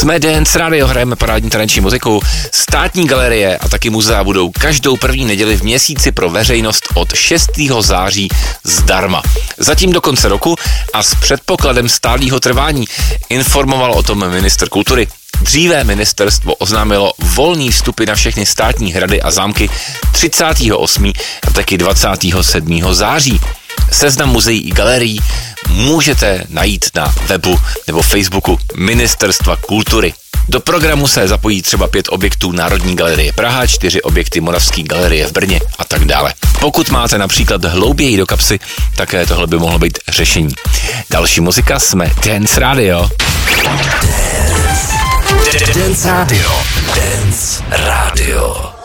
Jsme Dance Radio, hrajeme parádní taneční muziku. Státní galerie a taky muzea budou každou první neděli v měsíci pro veřejnost od 6. září zdarma. Zatím do konce roku a s předpokladem stálého trvání, informoval o tom ministr kultury. Dříve ministerstvo oznámilo volný vstupy na všechny státní hrady a zámky 38. a taky 27. září. Seznam muzeí i galerií můžete najít na webu nebo Facebooku Ministerstva kultury. Do programu se zapojí třeba 5 objektů Národní galerie Praha, 4 objekty Moravské galerie v Brně a tak dále. Pokud máte například hlouběji do kapsy, tak tohle by mohlo být řešení. Další muzika, jsme Dance Radio. Dance Radio. Dance Radio.